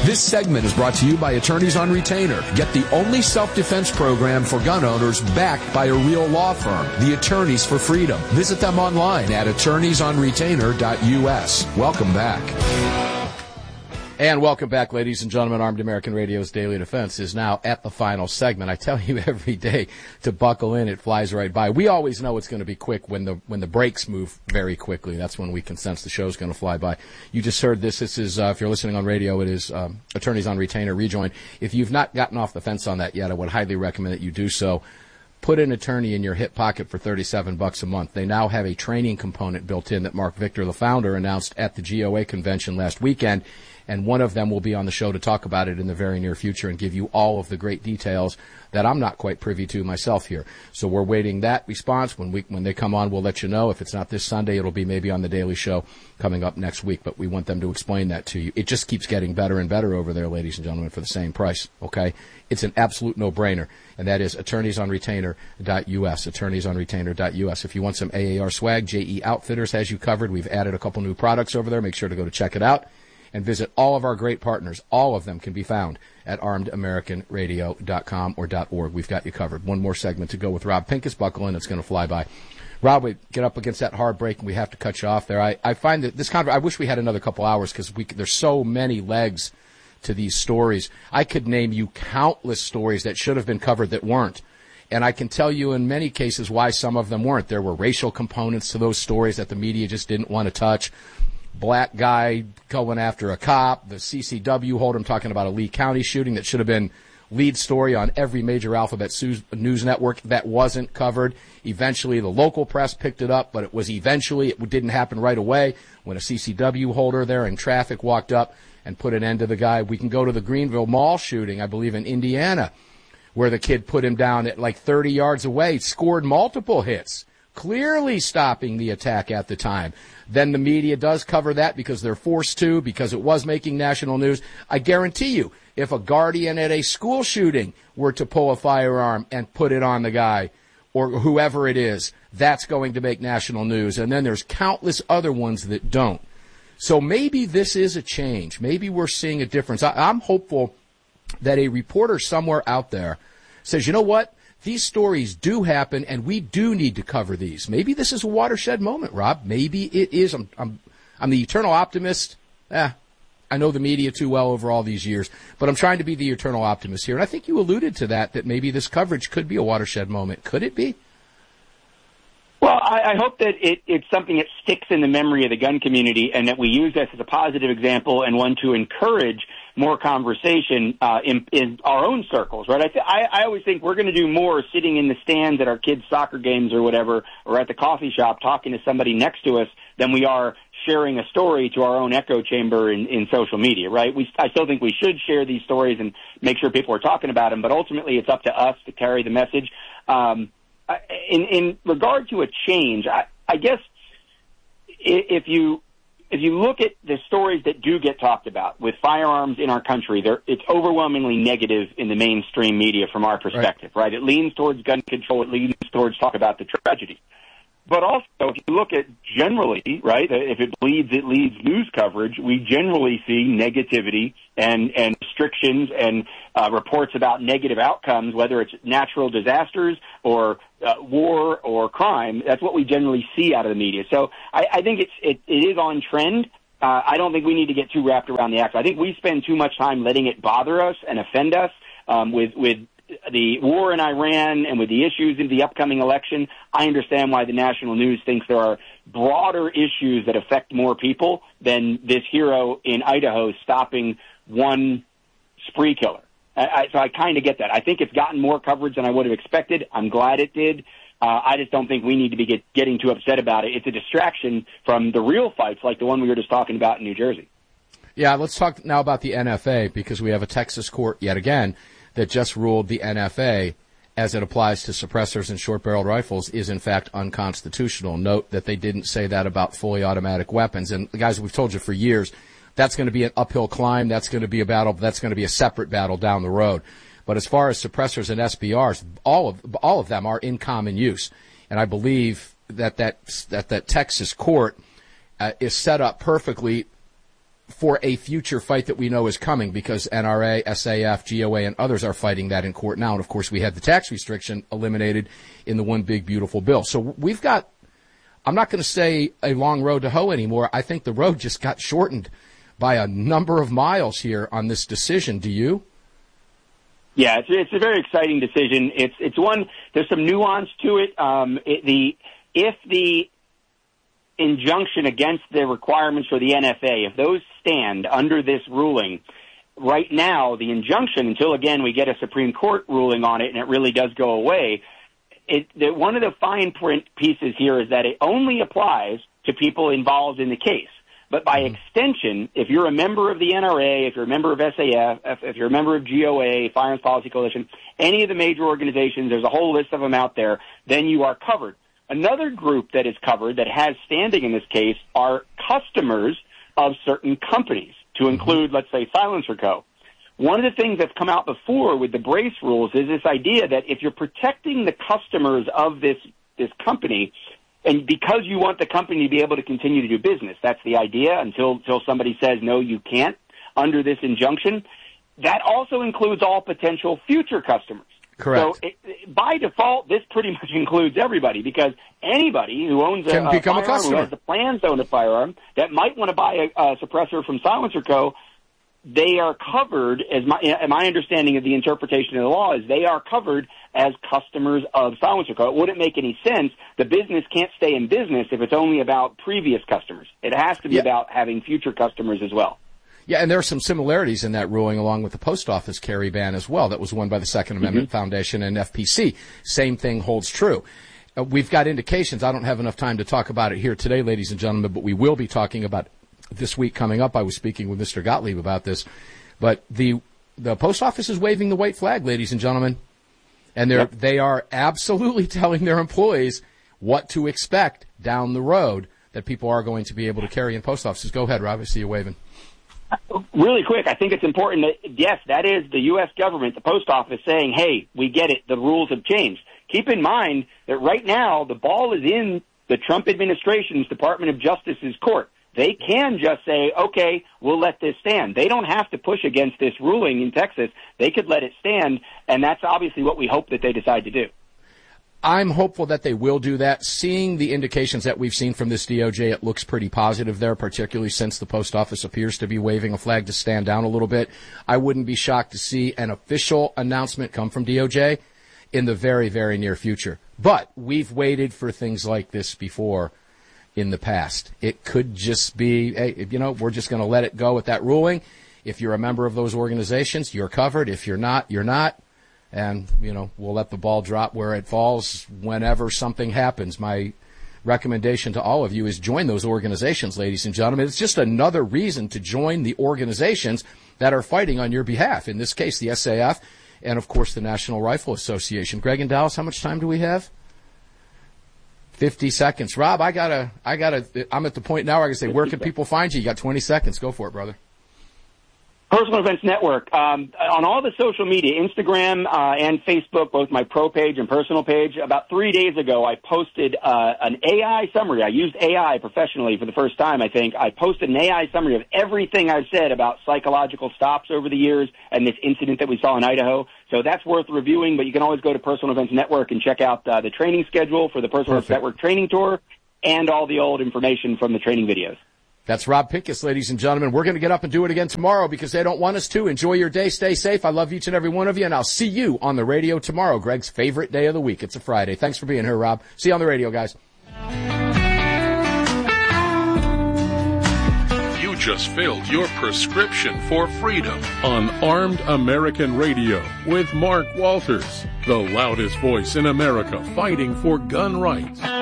This segment is brought to you by Attorneys on Retainer. Get the only self-defense program for gun owners backed by a real law firm, the Attorneys for Freedom. Visit them online at attorneysonretainer.us. Welcome back. And welcome back, ladies and gentlemen. Armed American Radio's Daily Defense is now at the final segment. I tell you every day to buckle in. It flies right by. We always know it's going to be quick when the breaks move very quickly. That's when we can sense the show's going to fly by. You just heard this. This is, if you're listening on radio, it is Attorneys on Retainer Rejoin. If you've not gotten off the fence on that yet, I would highly recommend that you do so. Put an attorney in your hip pocket for $37 a month. They now have a training component built in that Mark Victor, the founder, announced at the GOA convention last weekend. And one of them will be on the show to talk about it in the very near future and give you all of the great details that I'm not quite privy to myself here. So we're waiting that response. When they come on, we'll let you know. If it's not this Sunday, it'll be maybe on the Daily Show coming up next week. But we want them to explain that to you. It just keeps getting better and better over there, ladies and gentlemen, for the same price, okay? It's an absolute no-brainer, and that is attorneysonretainer.us, attorneysonretainer.us. If you want some AAR swag, JE Outfitters has you covered. We've added a couple new products over there. Make sure to go to check it out. And visit all of our great partners. All of them can be found at armedamericanradio.com or .org. We've got you covered. One more segment to go with Rob Pincus. Buckle in. It's going to fly by. Rob, we get up against that hard break, and we have to cut you off there. I find that this I wish we had another couple hours because there's so many legs to these stories. I could name you countless stories that should have been covered that weren't. And I can tell you in many cases why some of them weren't. There were racial components to those stories that the media just didn't want to touch. Black guy going after a cop, the CCW hold him talking about a Lee County shooting that should have been lead story on every major alphabet news network that wasn't covered. Eventually, the local press picked it up, but it didn't happen right away when a CCW holder there in traffic walked up and put an end to the guy. We can go to the Greenville Mall shooting, I believe in Indiana, where the kid put him down at like 30 yards away, scored multiple hits, clearly stopping the attack at the time. Then the media does cover that because they're forced to, because it was making national news. I guarantee you, if a guardian at a school shooting were to pull a firearm and put it on the guy or whoever it is, that's going to make national news. And then there's countless other ones that don't. So maybe this is a change. Maybe we're seeing a difference. I'm hopeful that a reporter somewhere out there says, you know what? These stories do happen, and we do need to cover these. Maybe this is a watershed moment, Rob. Maybe it is. I'm the eternal optimist. I know the media too well over all these years, but I'm trying to be the eternal optimist here. And I think you alluded to that maybe this coverage could be a watershed moment. Could it be? Well, I hope that it's something that sticks in the memory of the gun community and that we use this as a positive example and one to encourage more conversation in our own circles, right? I always think we're going to do more sitting in the stands at our kids' soccer games or whatever, or at the coffee shop talking to somebody next to us than we are sharing a story to our own echo chamber in social media, right? I still think we should share these stories and make sure people are talking about them, but ultimately it's up to us to carry the message. In regard to a change, I guess if you look at the stories that do get talked about with firearms in our country, it's overwhelmingly negative in the mainstream media from our perspective, right? It leans towards gun control. It leans towards talk about the tragedy. But also, if you look at generally, right, if it leads news coverage, we generally see negativity and restrictions and reports about negative outcomes, whether it's natural disasters or war or crime. That's what we generally see out of the media. So I think it is on trend. I don't think we need to get too wrapped around the axle. I think we spend too much time letting it bother us and offend us with the war in Iran and with the issues in the upcoming election. I understand why the national news thinks there are broader issues that affect more people than this hero in Idaho stopping one spree killer. So I kind of get that. I think it's gotten more coverage than I would have expected. I'm glad it did. I just don't think we need to be getting too upset about it. It's a distraction from the real fights like the one we were just talking about in New Jersey. Yeah, let's talk now about the NFA because we have a Texas court yet again that just ruled the NFA, as it applies to suppressors and short-barreled rifles, is in fact unconstitutional. Note that they didn't say that about fully automatic weapons. And, guys, we've told you for years, that's going to be an uphill climb. That's going to be a battle. That's going to be a separate battle down the road. But as far as suppressors and SBRs, all of them are in common use. And I believe that Texas court is set up perfectly for a future fight that we know is coming, because NRA, SAF, GOA, and others are fighting that in court now. And, of course, we had the tax restriction eliminated in the one big, beautiful bill. So we've got, I'm not going to say a long road to hoe anymore. I think the road just got shortened by a number of miles here on this decision. Do you? Yeah, it's a very exciting decision. It's one, there's some nuance to it. If the injunction against the requirements for the NFA, if those stand under this ruling, right now the injunction, until again we get a Supreme Court ruling on it and it really does go away, one of the fine print pieces here is that it only applies to people involved in the case. But by extension, if you're a member of the NRA, if you're a member of SAF, if you're a member of GOA, Firearms Policy Coalition, any of the major organizations, there's a whole list of them out there, then you are covered. Another group that is covered that has standing in this case are customers of certain companies, to include, let's say, Silencer Co. One of the things that's come out before with the brace rules is this idea that if you're protecting the customers of this company, and because you want the company to be able to continue to do business, that's the idea, until somebody says, no, you can't, under this injunction, that also includes all potential future customers. Correct. So by default, this pretty much includes everybody, because anybody who owns can become a customer, who has the plans to own a firearm, that might want to buy a suppressor from Silencer Co., they are covered, as my understanding of the interpretation of the law is, they are covered as customers of Silencer Co. It wouldn't make any sense. The business can't stay in business if it's only about previous customers. It has to be about having future customers as well. Yeah, and there are some similarities in that ruling along with the post office carry ban as well. That was won by the Second Amendment Foundation and FPC. Same thing holds true. We've got indications. I don't have enough time to talk about it here today, ladies and gentlemen, but we will be talking about this week coming up. I was speaking with Mr. Gottlieb about this. But the post office is waving the white flag, ladies and gentlemen. And they are absolutely telling their employees what to expect down the road, that people are going to be able to carry in post offices. Go ahead, Rob. I see you waving. Really quick, I think it's important that, yes, that is the U.S. government, the post office, saying, hey, we get it, the rules have changed. Keep in mind that right now the ball is in the Trump administration's Department of Justice's court. They can just say, okay, we'll let this stand. They don't have to push against this ruling in Texas. They could let it stand, and that's obviously what we hope that they decide to do. I'm hopeful that they will do that. Seeing the indications that we've seen from this DOJ, it looks pretty positive there, particularly since the post office appears to be waving a flag to stand down a little bit. I wouldn't be shocked to see an official announcement come from DOJ in the very, very near future. But we've waited for things like this before in the past. It could just be, hey, we're just going to let it go with that ruling. If you're a member of those organizations, you're covered. If you're not, you're not. And, we'll let the ball drop where it falls whenever something happens. My recommendation to all of you is join those organizations, ladies and gentlemen. It's just another reason to join the organizations that are fighting on your behalf. In this case, the SAF and, of course, the National Rifle Association. Greg and Dallas, how much time do we have? 50 seconds. Rob, I'm at the point now where I can say, where can people find you? You got 20 seconds. Go for it, brother. Personal Events Network. On all the social media, Instagram and Facebook, both my pro page and personal page, about 3 days ago, I posted an AI summary. I used AI professionally for the first time, I think. I posted an AI summary of everything I've said about psychological stops over the years and this incident that we saw in Idaho. So that's worth reviewing, but you can always go to Personal Events Network and check out the training schedule for the Personal Events Network training tour and all the old information from the training videos. That's Rob Pincus, ladies and gentlemen. We're going to get up and do it again tomorrow because they don't want us to. Enjoy your day. Stay safe. I love each and every one of you, and I'll see you on the radio tomorrow, Greg's favorite day of the week. It's a Friday. Thanks for being here, Rob. See you on the radio, guys. You just filled your prescription for freedom on Armed American Radio with Mark Walters, the loudest voice in America fighting for gun rights.